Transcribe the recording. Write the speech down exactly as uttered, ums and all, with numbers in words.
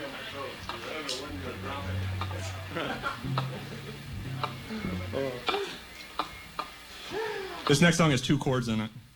This next song has two chords in it.